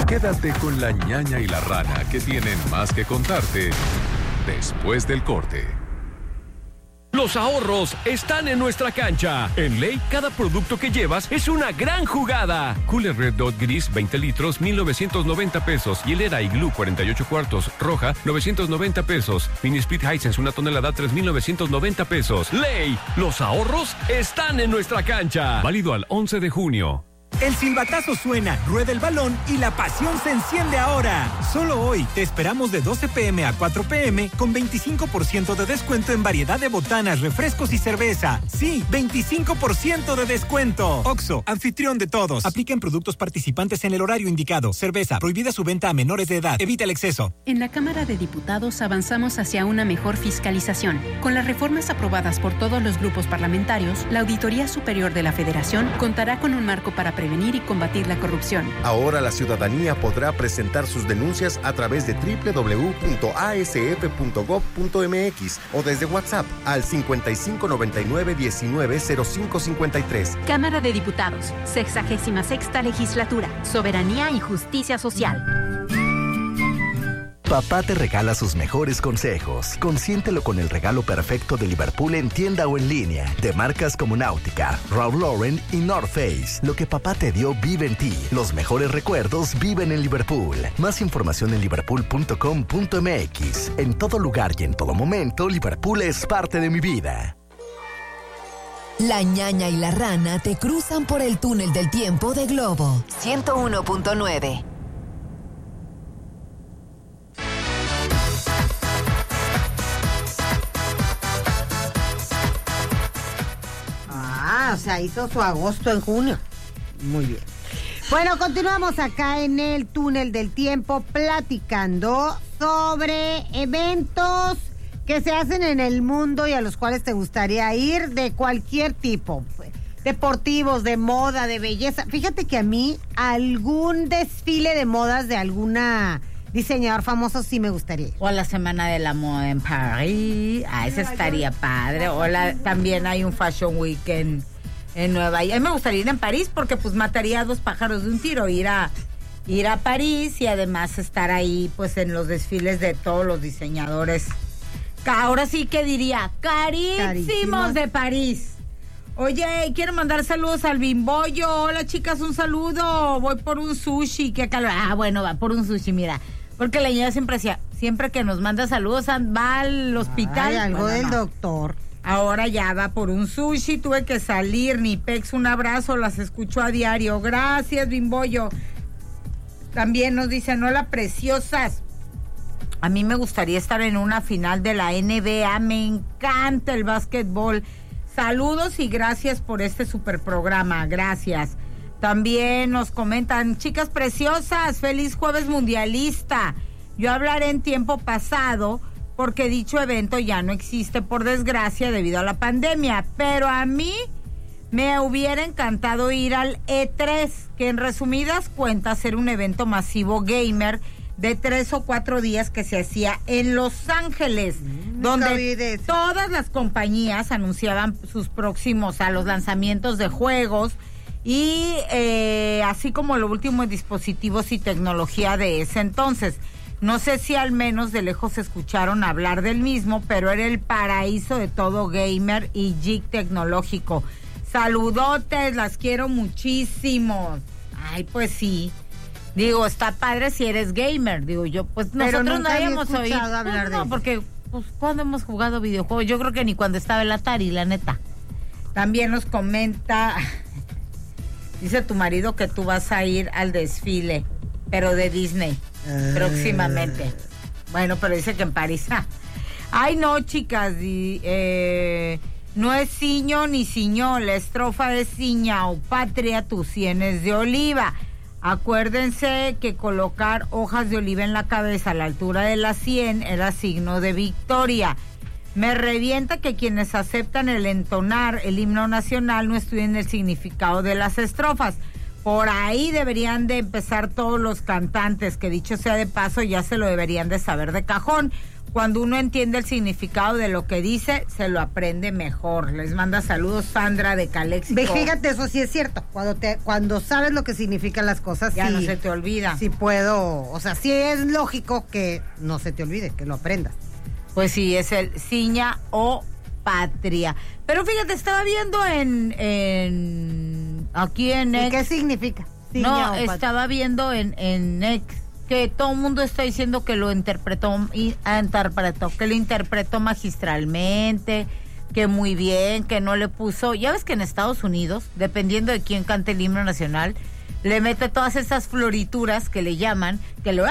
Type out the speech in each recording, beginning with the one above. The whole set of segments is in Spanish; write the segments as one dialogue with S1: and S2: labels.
S1: Quédate con la ñaña y la rana, que tienen más que contarte después del corte.
S2: Los ahorros están en nuestra cancha. En Ley, cada producto que llevas es una gran jugada. Cooler Red Dot Gris, 20 litros, 1,990 pesos. Hielera Igloo, 48 cuartos, roja, 990 pesos. Mini Split Hisense, 1 tonelada, 3,990 pesos. Ley, los ahorros están en nuestra cancha. Válido al 11 de junio.
S3: El silbatazo suena, rueda el balón y la pasión se enciende ahora. Solo hoy te esperamos de 12 p.m. a 4 p.m. con 25% de descuento en variedad de botanas, refrescos y cerveza. Sí, 25% de descuento. Oxxo, anfitrión de todos. Apliquen productos participantes en el horario indicado. Cerveza, prohibida su venta a menores de edad. Evita el exceso.
S4: En la Cámara de Diputados avanzamos hacia una mejor fiscalización. Con las reformas aprobadas por todos los grupos parlamentarios, la Auditoría Superior de la Federación contará con un marco para prevenir y combatir la corrupción.
S5: Ahora la ciudadanía podrá presentar sus denuncias a través de www.asf.gov.mx o desde WhatsApp al 5599-190553.
S4: Cámara de Diputados, 66ª Legislatura, Soberanía y Justicia Social.
S6: Papá te regala sus mejores consejos. Consiéntelo con el regalo perfecto de Liverpool en tienda o en línea. De marcas como Náutica, Ralph Lauren y North Face. Lo que papá te dio vive en ti. Los mejores recuerdos viven en Liverpool. Más información en liverpool.com.mx. En todo lugar y en todo momento, Liverpool es parte de mi vida.
S7: La ñaña y la rana te cruzan por el túnel del tiempo de Globo 101.9.
S8: O sea, hizo su agosto en junio. Muy bien. Bueno, continuamos acá en el túnel del tiempo platicando sobre eventos que se hacen en el mundo y a los cuales te gustaría ir de cualquier tipo. Deportivos, de moda, de belleza. Fíjate que a mí algún desfile de modas de alguna diseñador famoso sí me gustaría ir.
S9: O la Semana de la Moda en París. Ese estaría padre. O también hay un Fashion Weekend en Nueva York. A mí me gustaría ir en París porque pues mataría a 2 pájaros de un tiro, ir a París y además estar ahí pues en los desfiles de todos los diseñadores. Ahora sí que diría, carísimos de París. Oye, quiero mandar saludos al Bimbollo. Hola chicas, un saludo. Voy por un sushi, qué calor. Bueno, va por un sushi, mira. Porque la niña siempre decía, siempre que nos manda saludos va al hospital.
S8: Algo del doctor.
S9: Ahora ya va por un sushi, tuve que salir, Nipex, un abrazo, las escucho a diario. Gracias, Bimbollo. También nos dicen, hola, preciosas. A mí me gustaría estar en una final de la NBA, me encanta el básquetbol. Saludos y gracias por este super programa, gracias. También nos comentan, chicas preciosas, feliz jueves mundialista. Yo hablaré en tiempo pasado, porque dicho evento ya no existe por desgracia debido a la pandemia, pero a mí me hubiera encantado ir al E3, que en resumidas cuentas era un evento masivo gamer de 3 o 4 días que se hacía en Los Ángeles, donde todas las compañías anunciaban sus próximos los lanzamientos de juegos y así como lo último en dispositivos y tecnología de ese entonces. No sé si al menos de lejos escucharon hablar del mismo, pero era el paraíso de todo gamer y geek tecnológico. Saludotes, las quiero muchísimo. Ay, pues sí. Digo, está padre si eres gamer. Digo yo, pues
S8: pero
S9: nosotros no habíamos oído
S8: hablar de eso.
S9: Porque, pues, ¿cuándo hemos jugado videojuegos? Yo creo que ni cuando estaba el Atari, la neta. También nos comenta, dice tu marido que tú vas a ir al desfile, pero de Disney. Próximamente. Bueno, pero dice que en París. Ay, no, chicas. No es ciño ni ciñó. La estrofa es ciñao, patria, tus sienes de oliva. Acuérdense que colocar hojas de oliva en la cabeza a la altura de la sien era signo de victoria. Me revienta que quienes aceptan el entonar el himno nacional no estudien el significado de las estrofas. Por ahí deberían de empezar todos los cantantes, que dicho sea de paso, ya se lo deberían de saber de cajón, Cuando uno entiende el significado de lo que dice, se lo aprende mejor. Les manda saludos Sandra de Calexico.
S8: Fíjate, eso sí es cierto. Cuando sabes lo que significan las cosas,
S9: ya
S8: sí,
S9: no se te olvida.
S8: Sí puedo, o sea, sí es lógico que no se te olvide, que lo aprendas.
S9: Pues sí, es el ciña o patria. Pero fíjate, estaba viendo aquí en X.
S8: ¿Qué significa?
S9: No, estaba viendo en X que todo el mundo está diciendo que lo interpretó magistralmente, que muy bien, que no le puso. Ya ves que en Estados Unidos, dependiendo de quién cante el himno nacional, le mete todas esas florituras que le llaman, que lo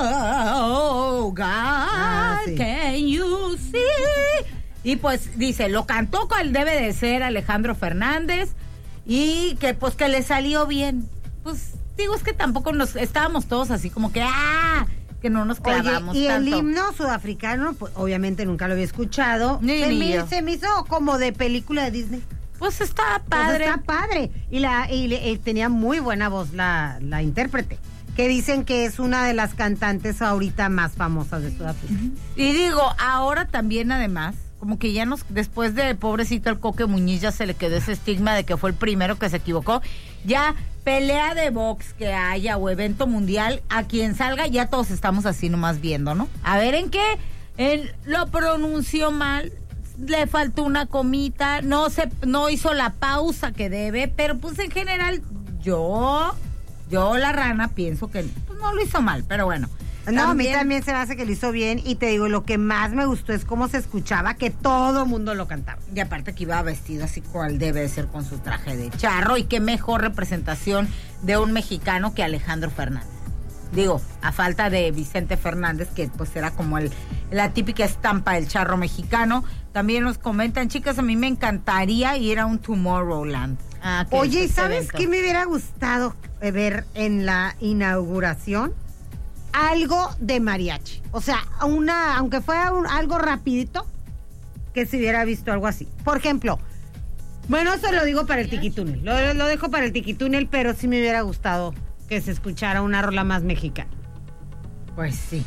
S9: oh God,
S8: sí.
S9: Can you see? Y pues dice, lo cantó cual debe de ser Alejandro Fernández y que pues que le salió bien. Pues digo, es que tampoco estábamos todos así como que que no nos clavamos.
S8: Oye, y
S9: tanto.
S8: el himno sudafricano, pues obviamente nunca lo había escuchado. Se me hizo como de película de Disney.
S9: Pues está padre.
S8: Pues está padre. Y tenía muy buena voz la intérprete, que dicen que es una de las cantantes ahorita más famosas de Sudáfrica.
S9: Y digo, ahora también además, como que ya después de pobrecito el Coque Muñiz ya se le quedó ese estigma de que fue el primero que se equivocó. Ya pelea de box que haya o evento mundial, a quien salga ya todos estamos así nomás viendo, ¿no? A ver en qué lo pronunció mal, le faltó una comita, no hizo la pausa que debe, pero pues en general yo la rana pienso que pues, no lo hizo mal, pero bueno.
S8: No, a mí también se me hace que lo hizo bien y te digo, lo que más me gustó es cómo se escuchaba que todo mundo lo cantaba.
S9: Y aparte que iba vestido así cual debe de ser con su traje de charro y qué mejor representación de un mexicano que Alejandro Fernández. Digo, a falta de Vicente Fernández, que pues era como la típica estampa del charro mexicano. También nos comentan, chicas, a mí me encantaría ir a un Tomorrowland.
S8: Oye, ¿y sabes qué me hubiera gustado ver en la inauguración? Algo de mariachi. O sea, aunque fuera algo rapidito, que se hubiera visto algo así. Por ejemplo, bueno, eso lo digo para el tiquitúnel. Lo dejo para el tiquitúnel, pero sí me hubiera gustado que se escuchara una rola más mexicana.
S9: Pues sí.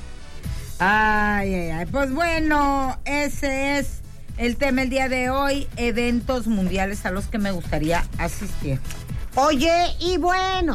S9: Ay. Pues bueno, ese es el tema el día de hoy. Eventos mundiales a los que me gustaría asistir.
S8: Oye, y bueno,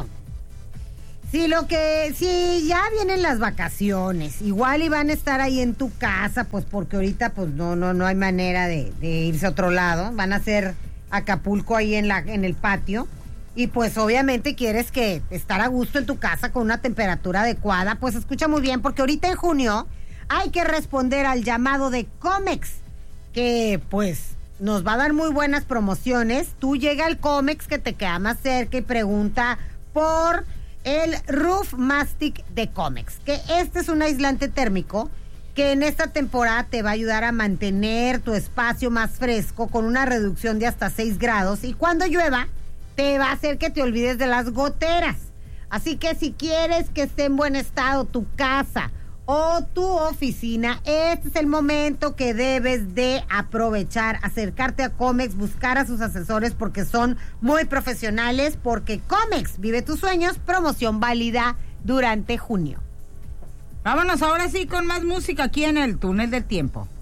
S8: si ya vienen las vacaciones, igual y van a estar ahí en tu casa, pues porque ahorita pues no hay manera de irse a otro lado, van a hacer Acapulco ahí en el patio, y pues obviamente quieres que estar a gusto en tu casa con una temperatura adecuada, pues escucha muy bien, porque ahorita en junio hay que responder al llamado de Comex, que pues nos va a dar muy buenas promociones. Tú llega al Comex que te queda más cerca y pregunta por el Roof Mastic de Comex, que este es un aislante térmico que en esta temporada te va a ayudar a mantener tu espacio más fresco con una reducción de hasta 6 grados, y cuando llueva te va a hacer que te olvides de las goteras. Así que si quieres que esté en buen estado tu casa o tu oficina, este es el momento que debes de aprovechar, acercarte a Comex, buscar a sus asesores porque son muy profesionales, porque Comex vive tus sueños, promoción válida durante junio.
S9: Vámonos ahora sí con más música aquí en el Túnel del Tiempo.